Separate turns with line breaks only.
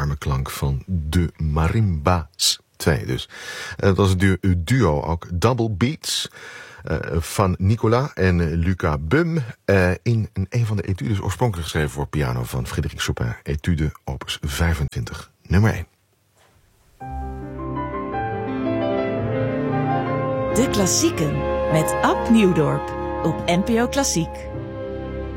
warme klank van de Marimba's 2 dus. Dat was het duo ook Double Beats van Nicolas en Luca Bum in een van de etudes oorspronkelijk geschreven voor piano van Frédéric Chopin, etude opus 25, nummer 1.
De Klassieken met Ab Nieuwdorp op NPO Klassiek.